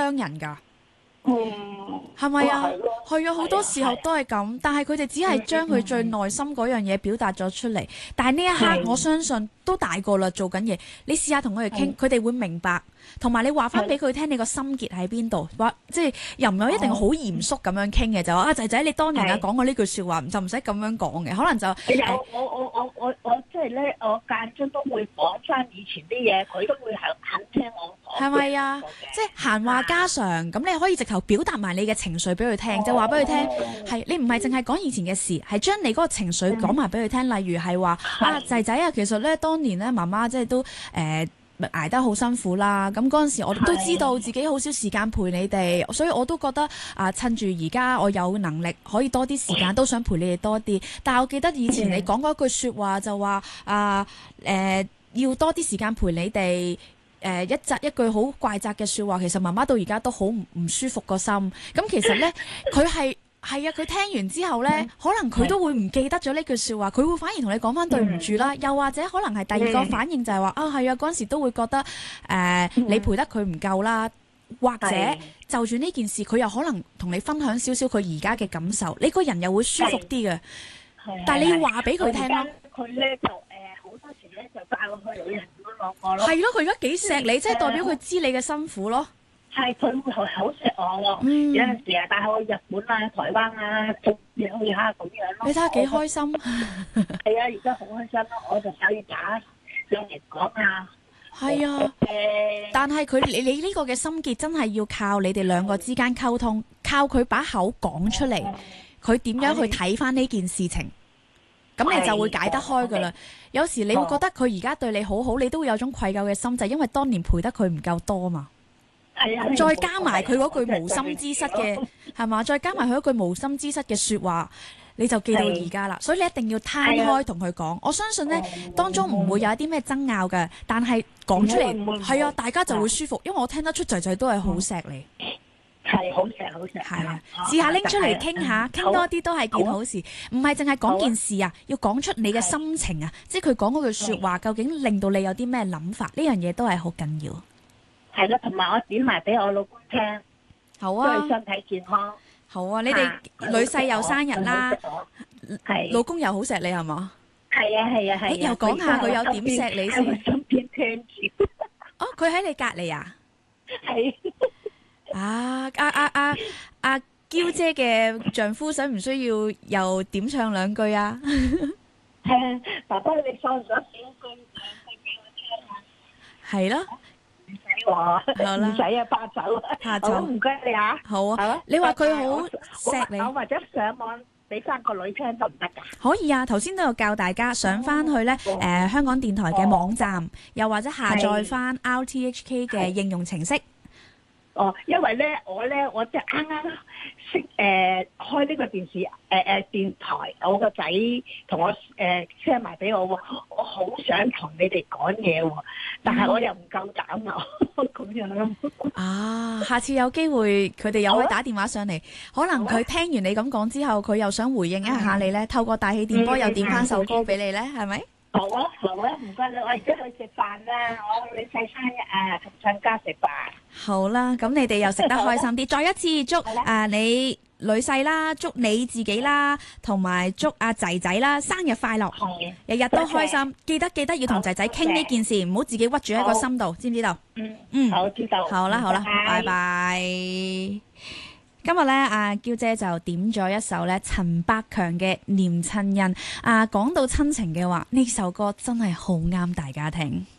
傷人㗎。 嗯， 係咪啊？ 係咯， 係啊，好多時候都係咁，但係佢哋只係將佢最內心嗰樣嘢表達咗出嚟。但係呢一刻，我相信都大個啦，做緊嘢。你試下同佢哋傾，佢哋會明白。同埋你話翻俾佢聽，你個心結喺邊度？話即係又唔有一定好嚴肅咁樣傾嘅，就話啊仔仔，你當年講過呢句説話，就唔使咁樣講嘅。可能就我即係咧，我間中都會講翻以前啲嘢，佢都會肯聽我講。 係咪啊？即係閒話家常，咁你可以直頭表達埋你嘅情緒俾佢聽，就話俾佢聽係你唔係淨係講以前嘅事，係將你嗰個情緒講埋俾佢聽。例如係話啊仔仔啊，其實咧當年咧媽媽即係都捱得好辛苦啦，咁嗰陣時我都知道自己好少時間陪你哋，所以我都覺得趁住而家我有能力可以多啲時間，都想陪你哋多啲。但係我記得以前你講過一句説話就話要多啲時間陪你哋。一句好怪責嘅説話，其實媽媽到而家都好唔舒服個心。咁其實呢，佢係啊，佢聽完之後呢，可能佢都會唔記得咗呢句説話，佢會反而同你講翻對唔住啦。又或者可能係第二個反應就係話係啊，嗰陣時都會覺得你陪得佢唔夠啦，或者就住呢件事，佢又可能同你分享少少佢而家嘅感受，你個人又會舒服啲嘅。但係你要話俾佢聽咯。 佢咧就好多時咧就帶我去旅行嗰兩個咯。 係咯，佢而家幾錫你，即係代表佢知你嘅辛苦咯。 係，佢會好錫我喎。有陣時帶我去日本啊、台灣啊，去下咁樣咯。 你睇下幾開心。 係啊，而家好開心咯，我就可以打上嚟講啊。 係啊，但係你呢個嘅心結真係要靠你哋兩個之間溝通，靠佢把口講出嚟，佢點樣去睇翻呢件事情。咁你就會解得開噶啦。有時你會覺得佢而家對你好好，你都會有種愧疚嘅心，就係因為當年陪得佢唔夠多嘛。再加埋佢嗰句無心之失嘅係嘛，再加埋佢嗰句無心之失嘅説話，你就記到而家啦。所以你一定要攤開同佢講。我相信呢，當中唔會有一啲咩爭拗嘅，但係講出嚟係啊，大家就會舒服。因為我聽得出仔仔都係好錫你。 係好錫好錫， 係啊！試下拎出嚟傾下，傾多啲都係件好事。唔係淨係講件事啊，要講出你嘅心情啊，即係佢講嗰句説話，究竟令到你有啲咩諗法？呢樣嘢都係好緊要。 係啦，同埋我點埋俾我老公聽， 好啊， 祝佢身體健康。 好啊，你哋女婿又生日啦，老公又好錫你係嘛？ 係啊係啊係啊！ 又講下佢有點錫你先。 喺我身邊聽住。 哦，佢喺你隔離啊？ 係。 嬌姐嘅丈夫使唔需要又點唱兩句啊？ 爸爸你放咗小句俾我聽啊！ 係咯， 唔使喎，唔使啊，怕走，好唔該你啊！ 好啊，你話佢好錫你， 我或者上網俾翻個女聽得唔得㗎？ 可以啊，頭先都有教大家上翻去咧香港電台嘅網站，又或者下載翻 RTHK 嘅應用程式。 因為咧，我即係啱啱識開呢個電視電台，我個仔同我share埋俾我喎，我好想同你哋講嘢喎，但係我又唔夠膽啊，咁樣。 下次有機會佢哋又可以打電話上嚟，可能佢聽完你咁講之後，佢又想回應一下你咧，透過大氣電波又點翻首歌俾你咧，係咪？ 好啊，唔該你，我而家去食飯啦，我女婿生日啊，同親家食飯。好啦，咁你哋又食得開心啲，再一次祝你女婿啦，祝你自己啦，同埋祝阿仔仔啦生日快樂，日日都開心。記得要同仔仔傾呢件事，唔好自己屈住喺個心度，知唔知道？ 好知道。 好啦，拜拜。今日咧，嬌姐就點咗一首咧陳百強嘅《念親恩》。講到親情嘅話，呢首歌真係好啱大家聽。